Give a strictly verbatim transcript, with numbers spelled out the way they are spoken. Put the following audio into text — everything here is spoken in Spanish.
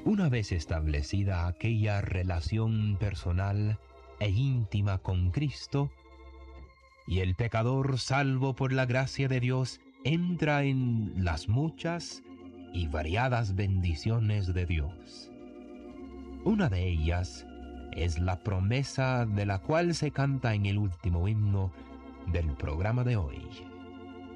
Una vez establecida aquella relación personal e íntima con Cristo, y el pecador, salvo por la gracia de Dios, entra en las muchas y variadas bendiciones de Dios. Una de ellas es la promesa de la cual se canta en el último himno del programa de hoy.